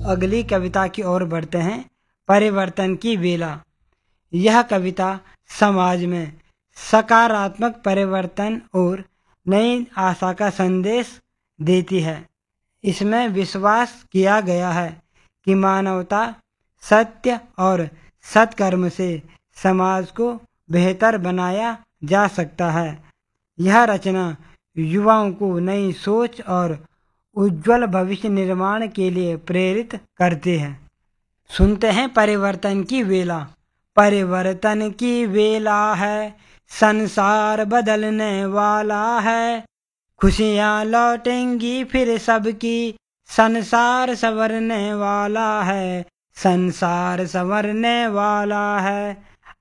अगली कविता की ओर बढ़ते हैं। परिवर्तन की बेला। यह कविता समाज में सकारात्मक परिवर्तन और नई आशा का संदेश देती है। इसमें विश्वास किया गया है कि मानवता, सत्य और सत्कर्म से समाज को बेहतर बनाया जा सकता है। यह रचना युवाओं को नई सोच और उज्जवल भविष्य निर्माण के लिए प्रेरित करते हैं। सुनते हैं परिवर्तन की वेला। परिवर्तन की वेला है, संसार बदलने वाला है, खुशियाँ लौटेंगी फिर सबकी, संसार संवरने वाला है, संसार संवरने वाला है।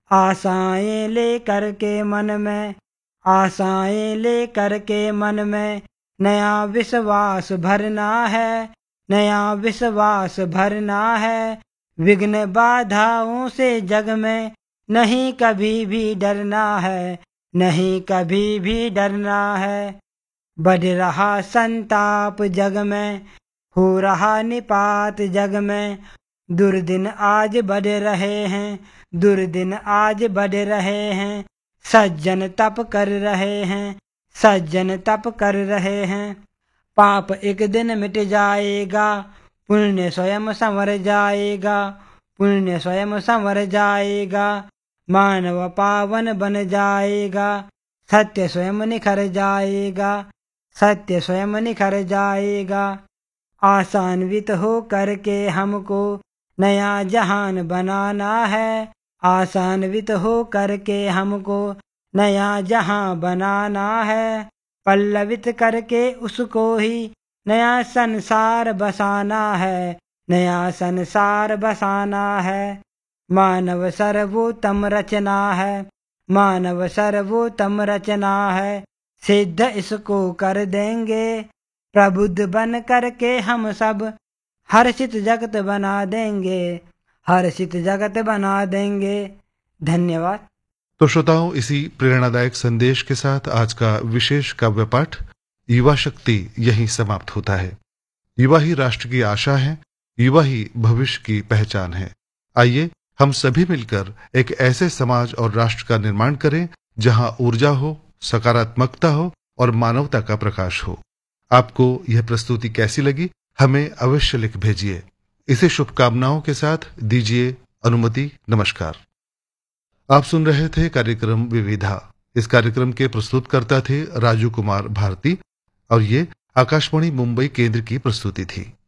आशाएं लेकर के मन में, आशाएं लेकर के मन में, नया विश्वास भरना है, नया विश्वास भरना है। विघ्न बाधाओं से जग में नहीं कभी भी डरना है, नहीं कभी भी डरना है। बढ़ रहा संताप जग में, हो रहा निपात जग में, दुर्दिन आज बढ़ रहे हैं, दुर्दिन आज बढ़ रहे हैं। सज्जन तप कर रहे हैं, सज्जन तप कर रहे हैं। पाप एक दिन मिट जाएगा, पुण्य स्वयं संवर जाएगा, पुण्य स्वयं संवर जाएगा। मानव पावन बन जाएगा, सत्य स्वयं निखर जाएगा, सत्य स्वयं निखर जाएगा। आशान्वित हो करके हमको नया जहान बनाना है, आशान्वित हो करके हमको नया जहां बनाना है। पल्लवित करके उसको ही नया संसार बसाना है, नया संसार बसाना है। मानव सर्वोत्तम रचना है, मानव सर्वोत्तम रचना है। सिद्ध इसको कर देंगे, प्रबुद्ध बन करके हम सब हर्षित जगत बना देंगे, हर्षित जगत बना देंगे। धन्यवाद। तो श्रोताओं, इसी प्रेरणादायक संदेश के साथ आज का विशेष काव्य पाठ युवा शक्ति यहीं समाप्त होता है। युवा ही राष्ट्र की आशा है, युवा ही भविष्य की पहचान है। आइए हम सभी मिलकर एक ऐसे समाज और राष्ट्र का निर्माण करें जहां ऊर्जा हो, सकारात्मकता हो और मानवता का प्रकाश हो। आपको यह प्रस्तुति कैसी लगी, हमें अवश्य लिख भेजिए। इसे शुभकामनाओं के साथ दीजिए अनुमति। नमस्कार। आप सुन रहे थे कार्यक्रम विविधा। इस कार्यक्रम के प्रस्तुतकर्ता थे राजू कुमार भारती और ये आकाशवाणी मुंबई केंद्र की प्रस्तुति थी।